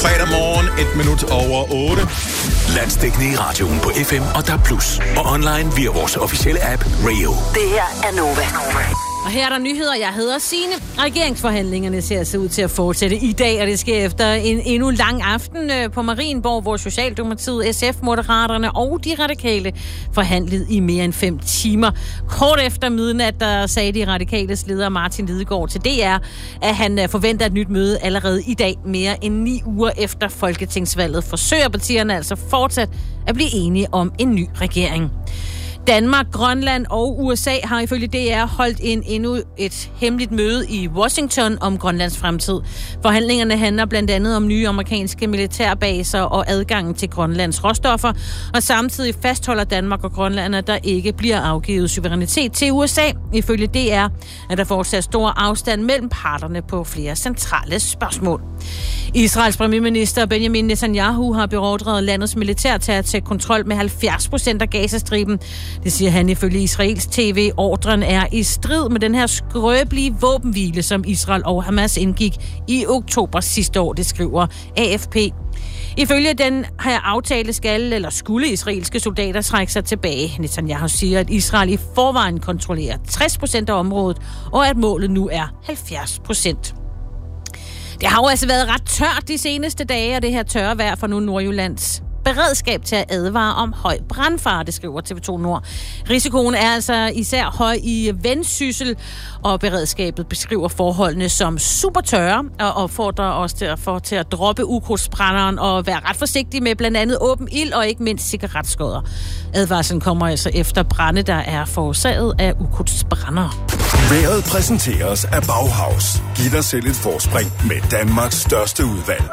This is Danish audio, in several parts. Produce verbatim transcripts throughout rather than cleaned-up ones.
Fredag morgen, et minut over otte. Landsdækkende i radioen på F M og D A B plus, og online via vores officielle app Radio. Det her er Nova. Og her er der nyheder. Jeg hedder Signe. Regeringsforhandlingerne ser sig ud til at fortsætte i dag, og det sker efter en endnu lang aften på Marienborg, hvor Socialdemokratiet, S F, Moderaterne og de radikale forhandlede i mere end fem timer. Kort efter midnat, der sagde de radikales leder Martin Lidegaard til D R, at han forventer et nyt møde allerede i dag, mere end ni uger efter folketingsvalget. Forsøger partierne altså fortsat at blive enige om en ny regering. Danmark, Grønland og U S A har ifølge D R holdt en endnu et hemmeligt møde i Washington om Grønlands fremtid. Forhandlingerne handler blandt andet om nye amerikanske militærbaser og adgangen til Grønlands råstoffer, og samtidig fastholder Danmark og Grønland, at der ikke bliver afgivet suverænitet til U S A. Ifølge D R er der fortsat stor afstand mellem parterne på flere centrale spørgsmål. Israels premierminister Benjamin Netanyahu har beordret landets militær til at tage kontrol med halvfjerds procent af Gazastriben. Det siger han ifølge Israels tv. Ordren er i strid med den her skrøbelige våbenhvile, som Israel og Hamas indgik i oktober sidste år, det skriver A F P. Ifølge den her aftale skal eller skulle israelske soldater trække sig tilbage. Netanyahu siger, at Israel i forvejen kontrollerer tres procent af området, og at målet nu er halvfjerds procent. Det har jo altså været ret tørt de seneste dage, og det her tørre vejr for nu Nordjyllands beredskab til at advare om høj brandfare, det skriver T V to Nord. Risikoen er altså især høj i Vendsyssel, og beredskabet beskriver forholdene som super tørre, og opfordrer os til at, for, til at droppe ukrudtsbrænderen og være ret forsigtig med blandt andet åben ild og ikke mindst cigaretskodder. Advarslen kommer altså efter brande, der er forårsaget af ukrudtsbrændere. Vejret præsenteres af Bauhaus. Giv dig selv et forspring med Danmarks største udvalg.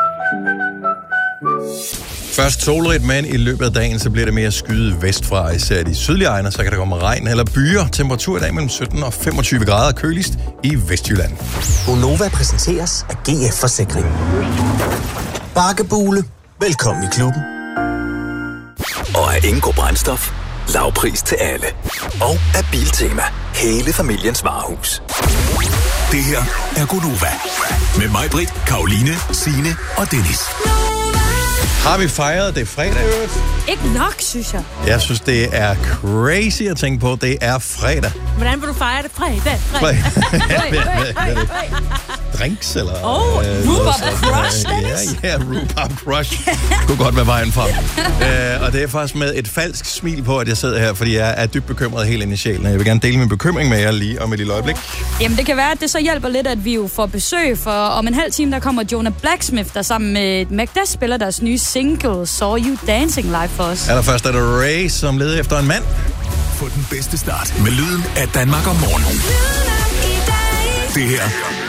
Først solrigt, men i løbet af dagen, så bliver det mere skyet vestfra, især de sydlige egne, så kan der komme regn eller byer. Temperatur i dag mellem sytten og femogtyve grader, køligst i Vestjylland. Gonova præsenteres af G F Forsikring. Bakkebule, velkommen i klubben. Og af Ingo Brændstof, lavpris til alle. Og af Biltema, hele familiens varehus. Det her er Gonova med mig, Britt, Karoline, Signe og Dennis. Har vi fejret det fredag, øvrigt? Ikke nok, synes jeg. Jeg synes, det er crazy at tænke på. Det er fredag. Hvordan vil du fejre det fredag? Fredag. fredag. Drinks, eller? Åh, oh, øh, rhubarb crush, Ja, ja, rhubarb crush. Kunne godt være vejen frem. uh, og det er faktisk med et falsk smil på, at jeg sidder her, fordi jeg er dybt bekymret helt ind i sjælen. Jeg vil gerne dele min bekymring med jer lige om et lille øjeblik. Jamen, det kan være, at det så hjælper lidt, at vi jo får besøg, for om en halv time, der kommer Jonah Blacksmith, der sammen med Magda spiller deres nye single, Saw You Dancing live for os. Allerførst er der Ray, som leder efter en mand. Få den bedste start med lyden af Danmark om morgenen. Det her